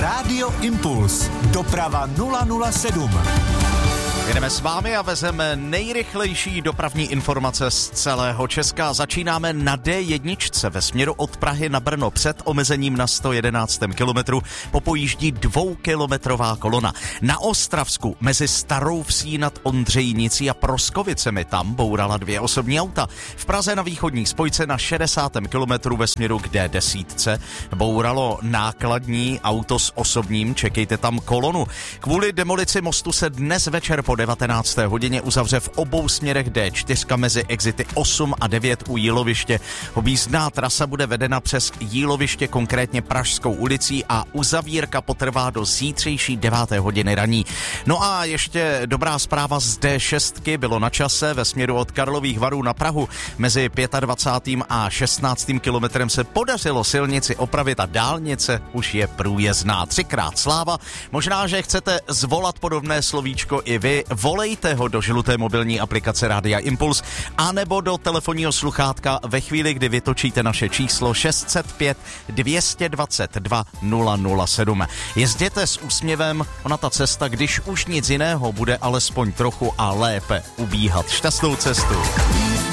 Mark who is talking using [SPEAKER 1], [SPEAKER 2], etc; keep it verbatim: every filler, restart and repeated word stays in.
[SPEAKER 1] Rádio Impuls. Doprava nula nula sedm.
[SPEAKER 2] Jedeme s vámi a vezeme nejrychlejší dopravní informace z celého Česka. Začínáme na D jedna ve směru od Prahy na Brno před omezením na sto jedenáctém kilometru. Popojíždí dvoukilometrová kolona. Na Ostravsku mezi Starou Vsí nad Ondřejnicí a Proskovicemi tam bourala dvě osobní auta. V Praze na východní spojce na šedesátém kilometru ve směru k D deset bouralo nákladní auto s osobním, čekejte tam kolonu. Kvůli demolici mostu se dnes večer po devatenácté hodině uzavře v obou směrech D čtyři mezi exity osm a devět u Jíloviště. Objízdná trasa bude vedena přes Jíloviště, konkrétně Pražskou ulicí, a uzavírka potrvá do zítřejší deváté hodiny raní. No a ještě dobrá zpráva z D šest bylo na čase ve směru od Karlových Varů na Prahu. Mezi dvacátým pátým a šestnáctým kilometrem se podařilo silnici opravit a dálnice už je průjezdná. Třikrát sláva. Možná, že chcete zvolat podobné slovíčko i vy. Volejte ho do žluté mobilní aplikace Rádia Impuls anebo do telefonního sluchátka ve chvíli, kdy vytočíte naše číslo šest set pět dvě dvacet dva nula nula sedm. Jezděte s úsměvem, ona ta cesta, když už nic jiného, bude alespoň trochu a lépe ubíhat. Šťastnou cestu.